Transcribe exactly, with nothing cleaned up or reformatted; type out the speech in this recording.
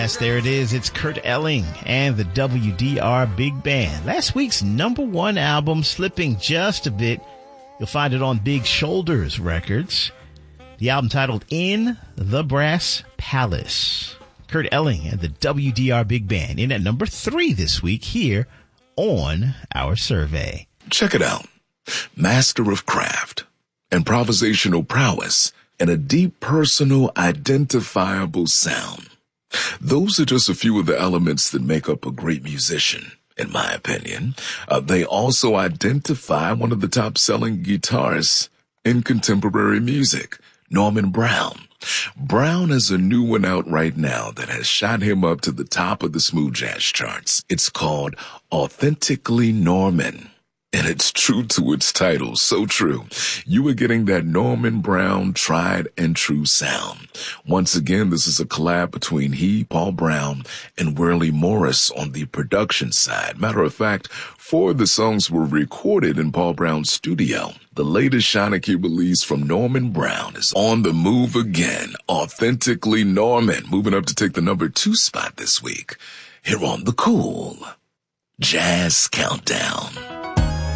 Yes, there it is. It's Kurt Elling and the W D R Big Band. Last week's number one album, slipping just a bit. You'll find it on Big Shoulders Records. The album titled In the Brass Palace. Kurt Elling and the W D R Big Band in at number three this week here on our survey. Check it out. Master of craft, improvisational prowess, and a deep personal identifiable sound. Those are just a few of the elements that make up a great musician, in my opinion. Uh, they also identify one of the top-selling guitarists in contemporary music, Norman Brown. Brown has a new one out right now that has shot him up to the top of the smooth jazz charts. It's called Authentically Norman. And it's true to its title, so true. You are getting that Norman Brown tried and true sound. Once again, this is a collab between he, Paul Brown, and Werley Morris on the production side. Matter of fact, four of the songs were recorded in Paul Brown's studio. The latest Shawnee release from Norman Brown is on the move again. Authentically Norman, moving up to take the number two spot this week. Here on the Cool Jazz Countdown.